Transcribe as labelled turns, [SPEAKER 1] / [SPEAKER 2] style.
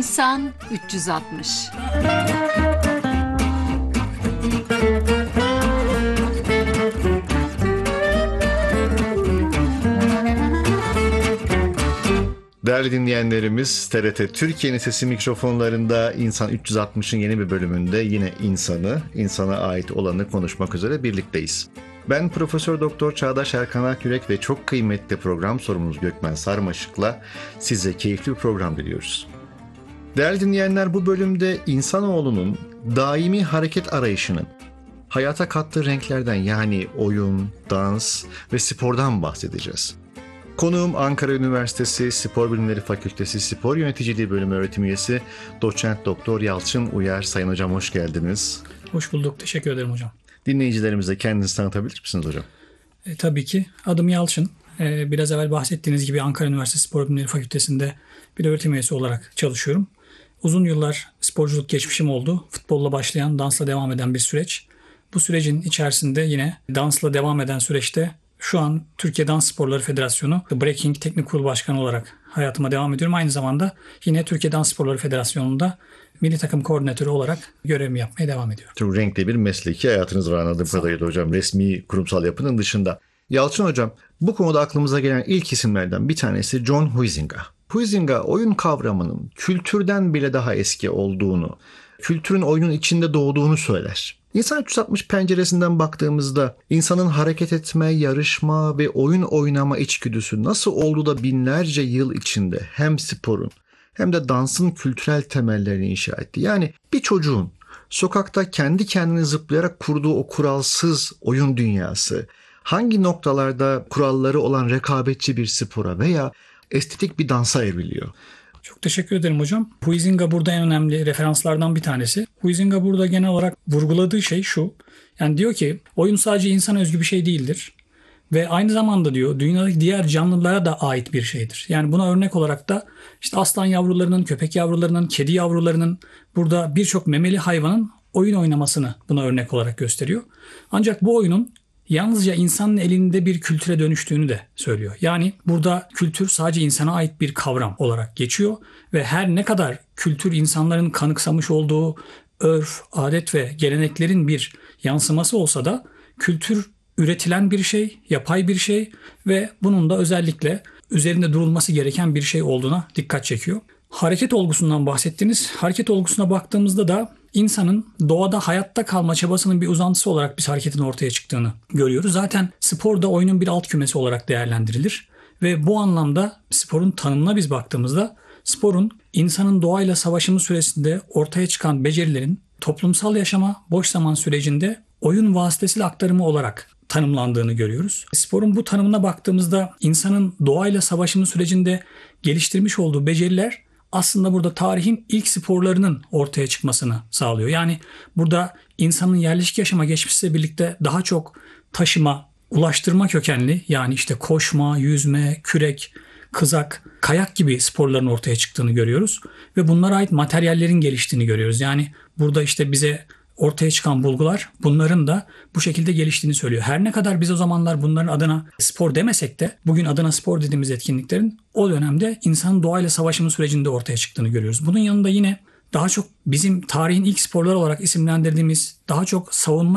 [SPEAKER 1] İnsan 360.
[SPEAKER 2] Değerli dinleyenlerimiz, TRT Türkiye'nin sesi mikrofonlarında İnsan 360'ın yeni bir bölümünde yine insana ait olanı konuşmak üzere birlikteyiz. Ben Profesör Doktor Çağdaş Erkan Akyürek ve çok kıymetli program sorumlumuz Gökmen Sarmaşık'la size keyifli bir program diliyoruz. Değerli dinleyenler, bu bölümde insanoğlunun daimi hareket arayışının hayata kattığı renklerden, yani oyun, dans ve spordan bahsedeceğiz. Konuğum Ankara Üniversitesi Spor Bilimleri Fakültesi Spor Yöneticiliği Bölümü öğretim üyesi Doçent Doktor Yalçın Uyar. Sayın hocam, hoş geldiniz.
[SPEAKER 3] Hoş bulduk. Teşekkür ederim hocam.
[SPEAKER 2] Dinleyicilerimize kendinizi tanıtabilir misiniz hocam?
[SPEAKER 3] Tabii ki. Adım Yalçın. Biraz evvel bahsettiğiniz gibi Ankara Üniversitesi Spor Bilimleri Fakültesi'nde bir öğretim üyesi olarak çalışıyorum. Uzun yıllar sporculuk geçmişim oldu. Futbolla başlayan, dansla devam eden bir süreç. Bu sürecin içerisinde yine dansla devam eden süreçte şu an Türkiye Dans Sporları Federasyonu Breaking Teknik Kurulu Başkanı olarak hayatıma devam ediyorum. Aynı zamanda yine Türkiye Dans Sporları Federasyonu'nda milli takım koordinatörü olarak görevimi yapmaya devam ediyorum.
[SPEAKER 2] Çok renkli bir mesleki hayatınız var anladığım kadarıyla hocam, resmi kurumsal yapının dışında. Yalçın hocam, bu konuda aklımıza gelen ilk isimlerden bir tanesi John Huizinga. Huizinga oyun kavramının kültürden bile daha eski olduğunu, kültürün oyunun içinde doğduğunu söyler. İnsan 360 penceresinden baktığımızda insanın hareket etme, yarışma ve oyun oynama içgüdüsü nasıl oldu da binlerce yıl içinde hem sporun hem de dansın kültürel temellerini inşa etti. Yani bir çocuğun sokakta kendi kendine zıplayarak kurduğu o kuralsız oyun dünyası hangi noktalarda kuralları olan rekabetçi bir spora veya estetik bir dansa evriliyor?
[SPEAKER 3] Çok teşekkür ederim hocam. Huizinga burada en önemli referanslardan bir tanesi. Huizinga burada genel olarak vurguladığı şey şu. Yani diyor ki oyun sadece insana özgü bir şey değildir. Ve aynı zamanda diyor dünyadaki diğer canlılara da ait bir şeydir. Yani buna örnek olarak da işte aslan yavrularının, köpek yavrularının, kedi yavrularının, burada birçok memeli hayvanın oyun oynamasını buna örnek olarak gösteriyor. Ancak bu oyunun yalnızca insanın elinde bir kültüre dönüştüğünü de söylüyor. Yani burada kültür sadece insana ait bir kavram olarak geçiyor ve her ne kadar kültür insanların kanıksamış olduğu örf, adet ve geleneklerin bir yansıması olsa da kültür üretilen bir şey, yapay bir şey ve bunun da özellikle üzerinde durulması gereken bir şey olduğuna dikkat çekiyor. Hareket olgusundan bahsettiniz. Hareket olgusuna baktığımızda da insanın doğada hayatta kalma çabasının bir uzantısı olarak biz hareketin ortaya çıktığını görüyoruz. Zaten spor da oyunun bir alt kümesi olarak değerlendirilir. Ve bu anlamda sporun tanımına biz baktığımızda sporun insanın doğayla savaşımı süresinde ortaya çıkan becerilerin toplumsal yaşama boş zaman sürecinde oyun vasıtasıyla aktarımı olarak tanımlandığını görüyoruz. Sporun bu tanımına baktığımızda insanın doğayla savaşımı sürecinde geliştirmiş olduğu beceriler aslında burada tarihin ilk sporlarının ortaya çıkmasını sağlıyor. Yani burada insanın yerleşik yaşama geçmişle birlikte daha çok taşıma, ulaştırma kökenli, yani işte koşma, yüzme, kürek, kızak, kayak gibi sporların ortaya çıktığını görüyoruz. Ve bunlara ait materyallerin geliştiğini görüyoruz. Yani burada işte bize ortaya çıkan bulgular bunların da bu şekilde geliştiğini söylüyor. Her ne kadar biz o zamanlar bunların adına spor demesek de bugün adına spor dediğimiz etkinliklerin o dönemde insanın doğayla savaşımı sürecinde ortaya çıktığını görüyoruz. Bunun yanında yine daha çok bizim tarihin ilk sporlar olarak isimlendirdiğimiz daha çok savunma